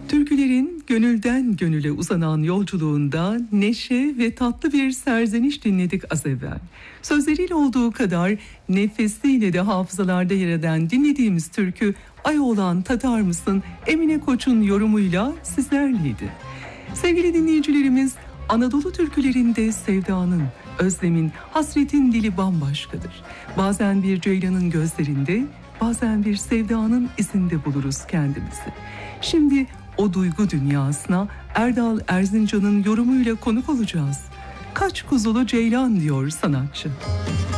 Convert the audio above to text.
Türkülerin gönülden gönüle uzanan yolculuğunda neşe ve tatlı bir serzeniş dinledik az evvel. Sözleriyle olduğu kadar nefesiyle de hafızalarda yer eden dinlediğimiz türkü Ay Oğlan Tatar mısın Emine Koç'un yorumuyla sizlerleydi. Sevgili dinleyicilerimiz, Anadolu türkülerinde sevdanın, özlemin, hasretin dili bambaşkadır. Bazen bir ceylanın gözlerinde, bazen bir sevdanın izinde buluruz kendimizi. Şimdi o duygu dünyasına Erdal Erzincan'ın yorumuyla konuk olacağız. Kaç kuzulu ceylan diyor sanatçı.